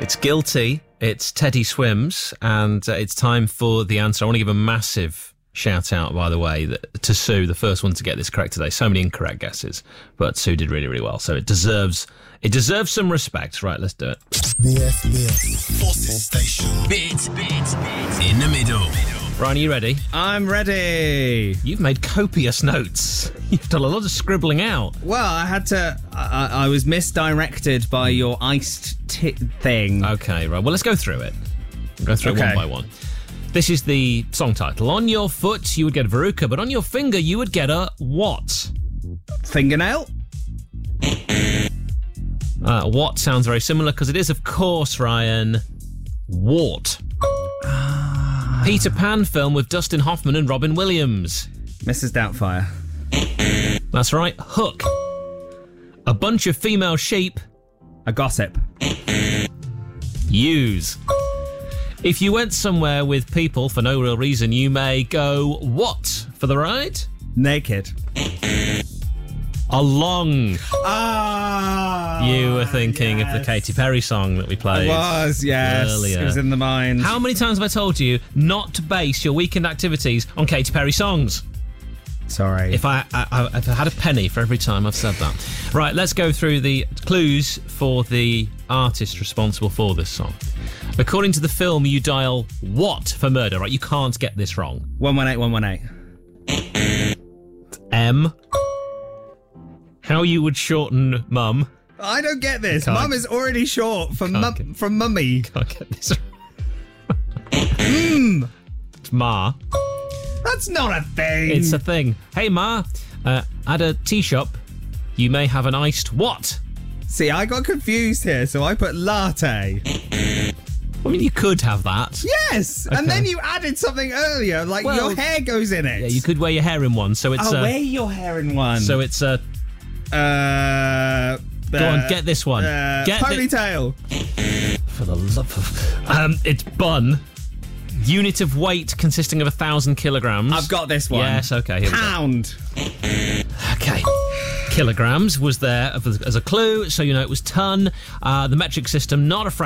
It's Guilty. It's Teddy Swims, and it's time for the answer. I want to give a massive shout out, by the way, to Sue, the first one to get this correct today. So many incorrect guesses, but Sue did really, really well. So it deserves some respect. Right, let's do it. BS. Forces Station. Bit. In the middle. Ryan, are you ready? I'm ready. You've made copious notes. You've done a lot of scribbling out. Well, I had to... I was misdirected by your iced thing. Okay, right. Well, let's go through it. We'll go through it one by one. This is the song title. On your foot, you would get a verruca, but on your finger, you would get a what? Fingernail? What sounds very similar, because it is, of course, Ryan, wart. Peter Pan film with Dustin Hoffman and Robin Williams. Mrs. Doubtfire. That's right. Hook. A bunch of female sheep. A gossip. Use. If you went somewhere with people for no real reason, you may go what for the ride? Naked. Along. Ah, you were thinking of the Katy Perry song that we played. I was, yes. Earlier. It was in the mind. How many times have I told you not to base your weekend activities on Katy Perry songs? Sorry. If I've had a penny for every time I've said that. Right, let's go through the clues for the artist responsible for this song. According to the film, you dial what for murder, right? You can't get this wrong. 118. M. How you would shorten mum. I don't get this. Mum is already short for from mummy. Can't get this wrong. It's Ma. That's not a thing. It's a thing. Hey, Ma, at a tea shop, you may have an iced what? See, I got confused here, so I put latte. I mean, you could have that. Yes, okay. And then you added something earlier, like your hair goes in it. Yeah, you could wear your hair in one, so it's... wear your hair in one. So it's a... Go on, get this one. Get ponytail. For the love of... it's bun. Unit of weight consisting of 1,000 kilograms. I've got this one. Yes, okay. Here Pound. Okay. Kilograms was there as a clue, so you know it was ton. The metric system, not a fraction.